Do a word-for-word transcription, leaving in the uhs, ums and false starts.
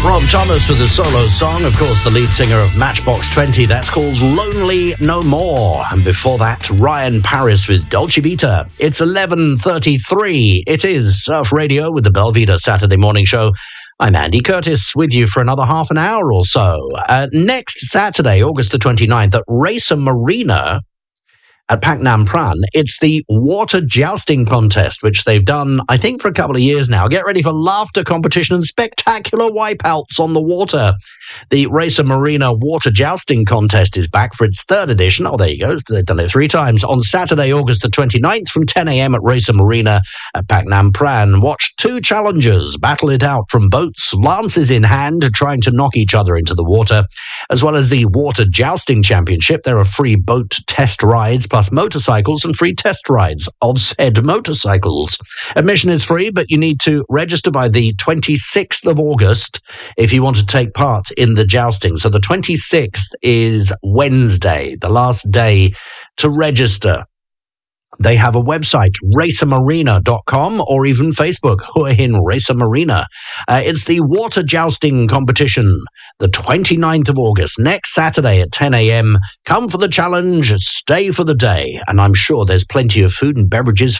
Rob Thomas with a solo song, of course, the lead singer of Matchbox twenty. That's called Lonely No More. And before that, Ryan Paris with Dolce Vita. It's eleven thirty-three. It is Surf Radio with the Belvita Saturday Morning Show. I'm Andy Curtis with you for another half an hour or so. Uh, next Saturday, August the twenty-ninth, at Racer Marina at Pak Nam Pran, it's the water jousting contest, which they've done, I think, for a couple of years now. Get ready for laughter competition and spectacular wipeouts on the water. The Racer Marina Water Jousting Contest is back for its third edition. Oh, there you go. They've done it three times. On Saturday, August the twenty-ninth, from ten a.m. at Racer Marina at Pak Nam Pran. Watch two challengers battle it out from boats, lances in hand, trying to knock each other into the water, as well as the Water Jousting Championship. There are free boat test rides, plus motorcycles and free test rides of said motorcycles. Admission is free, but you need to register by the twenty-sixth of August if you want to take part in the jousting. So the twenty-sixth is Wednesday, the last day to register. They have a website, racer marina dot com, or even Facebook, Hua Hin Racer Marina. Uh, it's the water jousting competition, the twenty-ninth of August, next Saturday at ten a.m. Come for the challenge, stay for the day, and I'm sure there's plenty of food and beverages